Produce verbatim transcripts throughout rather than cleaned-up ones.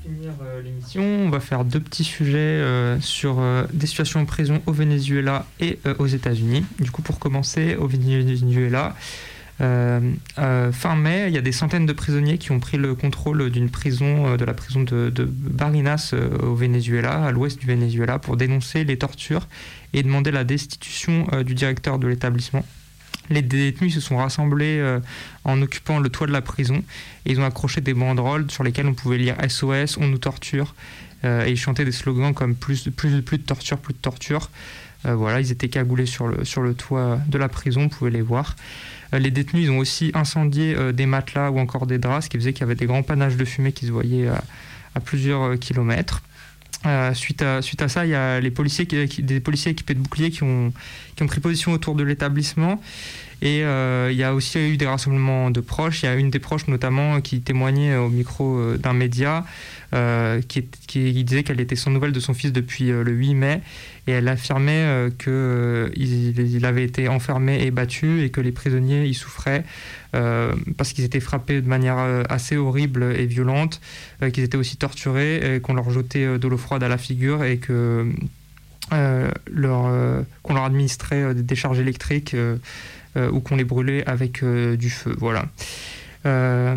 finir euh, l'émission, on va faire deux petits sujets euh, sur euh, des situations en prison au Venezuela et euh, aux États-Unis. Du coup, pour commencer, au Venezuela, euh, euh, fin mai, il y a des centaines de prisonniers qui ont pris le contrôle d'une prison, euh, de la prison de, de Barinas euh, au Venezuela, à l'ouest du Venezuela, pour dénoncer les tortures et demander la destitution euh, du directeur de l'établissement. Les détenus se sont rassemblés euh, en occupant le toit de la prison et ils ont accroché des banderoles sur lesquelles on pouvait lire S O S, on nous torture, euh, et ils chantaient des slogans comme plus, plus, plus de torture, plus de torture. Euh, voilà, ils étaient cagoulés sur le, sur le toit de la prison, on pouvait les voir. Euh, les détenus ils ont aussi incendié euh, des matelas ou encore des draps, ce qui faisait qu'il y avait des grands panaches de fumée qui se voyaient à, à plusieurs euh, kilomètres. Euh, suite, à, suite à ça, il y a les policiers qui, qui, des policiers équipés de boucliers qui ont, qui ont pris position autour de l'établissement. Et euh, il y a aussi eu des rassemblements de proches. Il y a une des proches notamment qui témoignait au micro d'un média euh, qui, qui, qui disait qu'elle était sans nouvelles de son fils depuis euh, le huit mai. Et elle affirmait euh, qu'il euh, il avait été enfermé et battu et que les prisonniers y souffraient euh, parce qu'ils étaient frappés de manière euh, assez horrible et violente, euh, qu'ils étaient aussi torturés, et qu'on leur jetait euh, de l'eau froide à la figure et que, euh, leur, euh, qu'on leur administrait euh, des décharges électriques euh, euh, ou qu'on les brûlait avec euh, du feu. Voilà. Euh,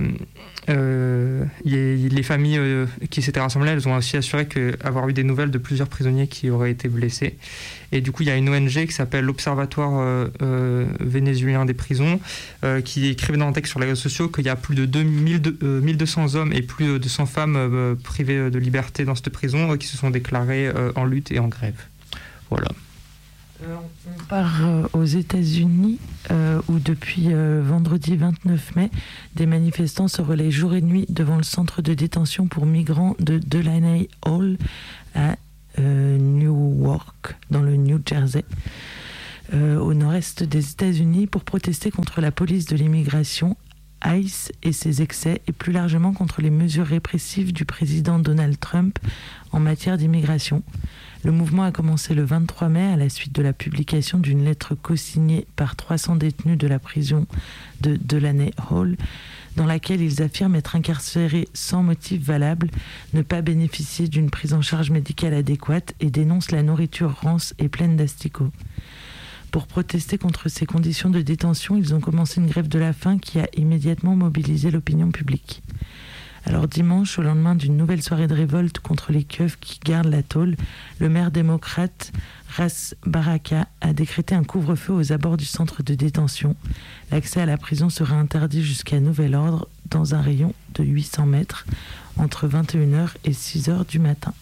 euh, les familles euh, qui s'étaient rassemblées, elles ont aussi assuré que, avoir eu des nouvelles de plusieurs prisonniers qui auraient été blessés. Et du coup, il y a une O N G qui s'appelle l'Observatoire euh, euh, vénézuélien des prisons euh, qui écrivait dans un texte sur les réseaux sociaux qu'il y a plus de deux mille deux cents hommes et plus de cent femmes euh, privées de liberté dans cette prison euh, qui se sont déclarées euh, en lutte et en grève. Voilà. Euh, on part euh, aux États-Unis euh, où depuis euh, vendredi vingt-neuf mai, des manifestants se relaient jour et nuit devant le centre de détention pour migrants de Delaney Hall à euh, Newark, dans le New Jersey, euh, au nord-est des États-Unis, pour protester contre la police de l'immigration, ICE, et ses excès, et plus largement contre les mesures répressives du président Donald Trump en matière d'immigration. Le mouvement a commencé le vingt-trois mai à la suite de la publication d'une lettre co-signée par trois cents détenus de la prison de Delaney Hall, dans laquelle ils affirment être incarcérés sans motif valable, ne pas bénéficier d'une prise en charge médicale adéquate et dénoncent la nourriture rance et pleine d'asticots. Pour protester contre ces conditions de détention, ils ont commencé une grève de la faim qui a immédiatement mobilisé l'opinion publique. Alors dimanche, au lendemain d'une nouvelle soirée de révolte contre les keufs qui gardent la tôle, le maire démocrate Ras Baraka a décrété un couvre-feu aux abords du centre de détention. L'accès à la prison sera interdit jusqu'à nouvel ordre dans un rayon de huit cents mètres entre vingt et une heures et six heures du matin.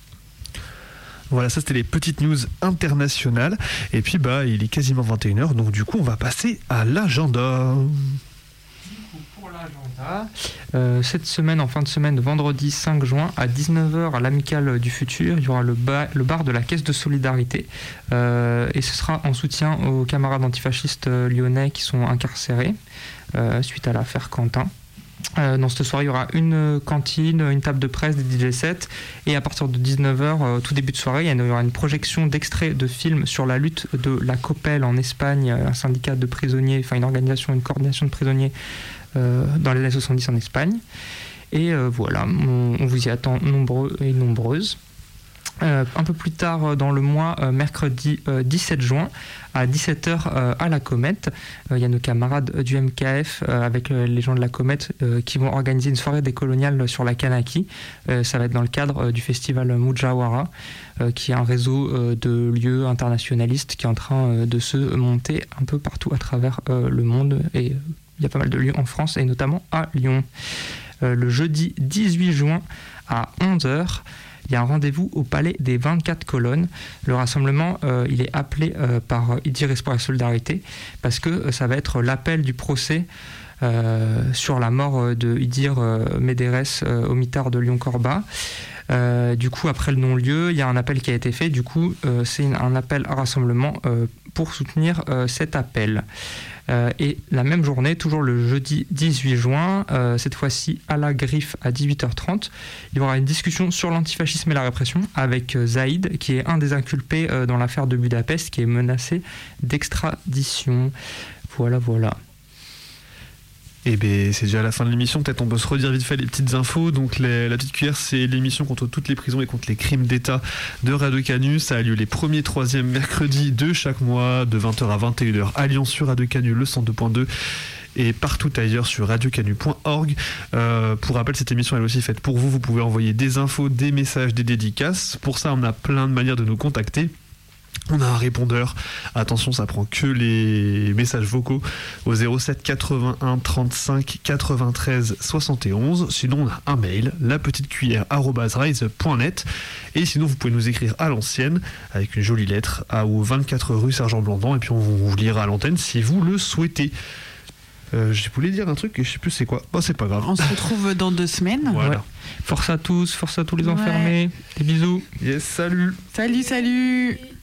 Voilà, ça c'était les petites news internationales. Et puis bah il est quasiment vingt et une heures, donc du coup on va passer à l'agenda. Euh, cette semaine, en fin de semaine, vendredi cinq juin, à dix-neuf heures, à l'Amicale du Futur, il y aura le, ba- le bar de la Caisse de Solidarité. Euh, et ce sera en soutien aux camarades antifascistes euh, lyonnais qui sont incarcérés euh, suite à l'affaire Quentin. Euh, dans cette soirée, il y aura une cantine, une table de presse, des D J sets, et à partir de dix-neuf heures, euh, tout début de soirée, il y aura une projection d'extraits de films sur la lutte de la COPEL en Espagne, un syndicat de prisonniers, enfin une organisation, une coordination de prisonniers euh, dans les années soixante-dix en Espagne. Et euh, voilà, on, on vous y attend nombreux et nombreuses. Euh, un peu plus tard dans le mois, euh, mercredi euh, dix-sept juin, à dix-sept heures euh, à la Comète, il euh, y a nos camarades du M K F euh, avec euh, les gens de la Comète euh, qui vont organiser une soirée décoloniale sur la Kanaki. Euh, ça va être dans le cadre euh, du festival Mujawara, euh, qui est un réseau euh, de lieux internationalistes qui est en train euh, de se monter un peu partout à travers euh, le monde. Et il euh, y a pas mal de lieux en France et notamment à Lyon. Euh, le jeudi dix-huit juin à onze heures, il y a un rendez-vous au Palais des vingt-quatre colonnes. Le rassemblement, euh, il est appelé euh, par Idir Espoir et Solidarité parce que euh, ça va être l'appel du procès euh, sur la mort de Idir euh, Médérès euh, au mitard de Lyon-Corba. Euh, du coup, après le non-lieu, il y a un appel qui a été fait. Du coup, euh, c'est une, un appel à rassemblement euh, pour soutenir euh, cet appel. Euh, et la même journée, toujours le jeudi dix-huit juin, euh, cette fois-ci à la Griffe à dix-huit heures trente, il y aura une discussion sur l'antifascisme et la répression avec euh, Zaïd, qui est un des inculpés euh, dans l'affaire de Budapest, qui est menacé d'extradition. Voilà, voilà. Et bien c'est déjà la fin de l'émission, peut-être on peut se redire vite fait les petites infos. Donc les, la petite cuillère, c'est l'émission contre toutes les prisons et contre les crimes d'État de Radio Canu. Ça a lieu les premiers, troisième mercredis de chaque mois de vingt heures à vingt et une heures à Lyon sur Radio Canu, le cent deux point deux et partout ailleurs sur radio canu point org. Euh, pour rappel, cette émission elle est aussi faite pour vous. Vous pouvez envoyer des infos, des messages, des dédicaces. Pour ça, on a plein de manières de nous contacter. On a un répondeur, attention ça prend que les messages vocaux au zéro sept quatre-vingt-un trente-cinq quatre-vingt-treize soixante et onze. Sinon on a un mail, la petite cuillère arobase rise point net. Et sinon vous pouvez nous écrire à l'ancienne avec une jolie lettre à au vingt-quatre rue Sergent Blandan et puis on vous lira à l'antenne si vous le souhaitez. Euh, je voulais dire un truc et je sais plus c'est quoi. Bon, c'est pas grave. On se retrouve dans deux semaines. Voilà. Ouais. Force à tous, force à tous les Ouais. enfermés. Des bisous. Yes, salut. Salut, salut.